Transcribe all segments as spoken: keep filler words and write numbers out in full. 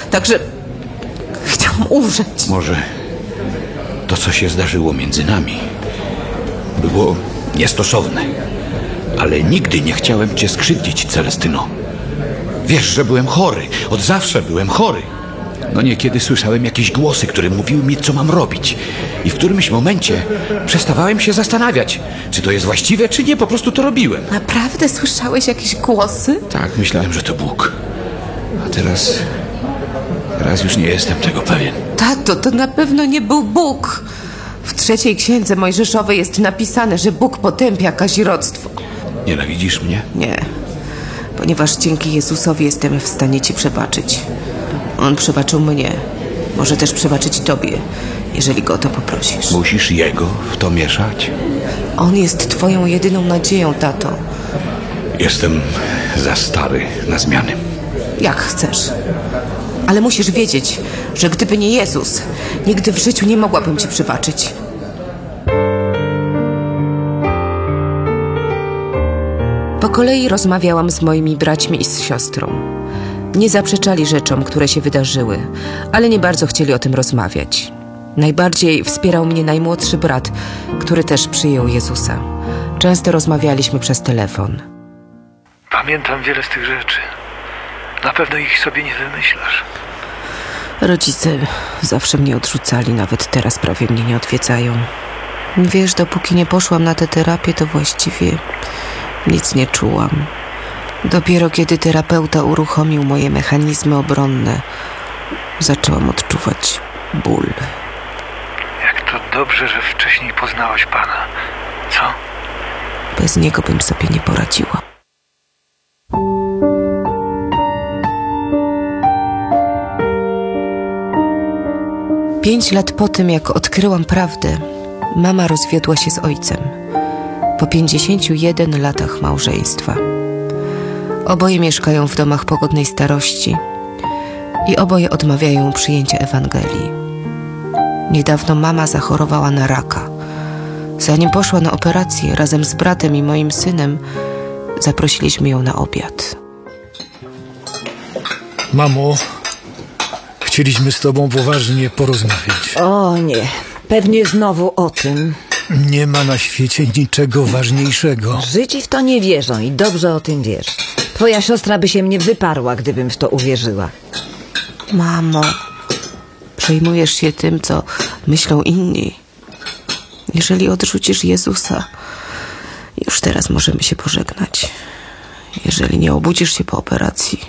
Także chciałam umrzeć. Może to, co się zdarzyło między nami, było niestosowne. Ale nigdy nie chciałem cię skrzywdzić, Celestyno. Wiesz, że byłem chory. Od zawsze byłem chory. No niekiedy słyszałem jakieś głosy, które mówiły mi, co mam robić. I w którymś momencie przestawałem się zastanawiać, czy to jest właściwe, czy nie. Po prostu to robiłem. Naprawdę słyszałeś jakieś głosy? Tak, myślałem, że to Bóg. A teraz... Teraz już nie jestem tego pewien. Tato, to na pewno nie był Bóg. W trzeciej księdze Mojżeszowej jest napisane, że Bóg potępia kazirodztwo. Nienawidzisz mnie? Nie, ponieważ dzięki Jezusowi jestem w stanie ci przebaczyć. On przebaczył mnie. Może też przebaczyć tobie, jeżeli go o to poprosisz. Musisz Jego w to mieszać? On jest twoją jedyną nadzieją, tato. Jestem za stary na zmiany. Jak chcesz. Ale musisz wiedzieć, że gdyby nie Jezus, nigdy w życiu nie mogłabym ci przebaczyć. Po kolei rozmawiałam z moimi braćmi i z siostrą. Nie zaprzeczali rzeczom, które się wydarzyły, ale nie bardzo chcieli o tym rozmawiać. Najbardziej wspierał mnie najmłodszy brat, który też przyjął Jezusa. Często rozmawialiśmy przez telefon. Pamiętam wiele z tych rzeczy. Na pewno ich sobie nie wymyślasz. Rodzice zawsze mnie odrzucali, nawet teraz prawie mnie nie odwiedzają. Wiesz, dopóki nie poszłam na tę terapię, to właściwie nic nie czułam. Dopiero kiedy terapeuta uruchomił moje mechanizmy obronne, zaczęłam odczuwać ból. Jak to dobrze, że wcześniej poznałaś Pana. Co? Bez niego bym sobie nie poradziła. Pięć lat po tym, jak odkryłam prawdę, mama rozwiodła się z ojcem. Po pięćdziesięciu jeden latach małżeństwa. Oboje mieszkają w domach pogodnej starości i oboje odmawiają przyjęcia Ewangelii. Niedawno mama zachorowała na raka. Zanim poszła na operację, razem z bratem i moim synem zaprosiliśmy ją na obiad. Mamo, chcieliśmy z tobą poważnie porozmawiać. O nie, pewnie znowu o tym. Nie ma na świecie niczego ważniejszego. Żydzi w to nie wierzą i dobrze o tym wiesz. Twoja siostra by się mnie wyparła, gdybym w to uwierzyła. Mamo, przejmujesz się tym, co myślą inni. Jeżeli odrzucisz Jezusa, już teraz możemy się pożegnać. Jeżeli nie obudzisz się po operacji,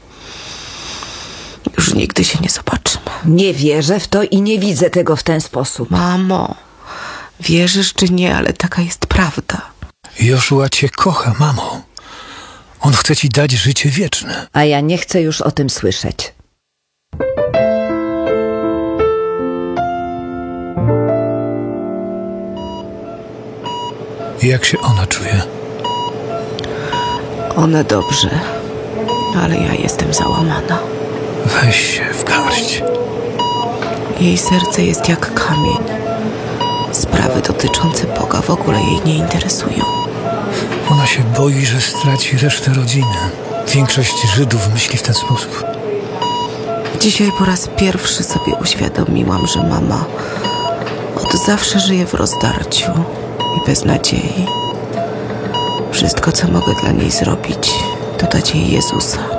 już nigdy się nie zobaczymy. Nie wierzę w to i nie widzę tego w ten sposób. Mamo, wierzysz czy nie, ale taka jest prawda. Joszua cię kocha, mamo. On chce ci dać życie wieczne. A ja nie chcę już o tym słyszeć. Jak się ona czuje? Ona dobrze, ale ja jestem załamana. Weź się w garść. Jej serce jest jak kamień. Sprawy dotyczące Boga w ogóle jej nie interesują. Ona się boi, że straci resztę rodziny. Większość Żydów myśli w ten sposób. Dzisiaj po raz pierwszy sobie uświadomiłam, że mama od zawsze żyje w rozdarciu i bez nadziei. Wszystko, co mogę dla niej zrobić, to dać jej Jezusa.